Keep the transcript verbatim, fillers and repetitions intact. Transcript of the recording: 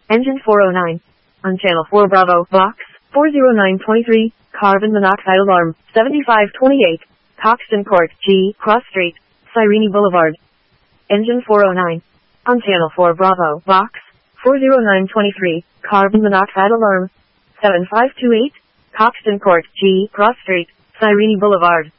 Engine four oh nine. On Channel four Bravo, Box four oh nine twenty-three, carbon monoxide alarm, seventy-five twenty-eight, Coxton Court, G, Cross Street, Cyrene Boulevard. Engine four oh nine. On Channel four Bravo, Box four oh nine twenty-three, carbon monoxide alarm, seven five two eight, Coxton Court, G, Cross Street, Cyrene Boulevard.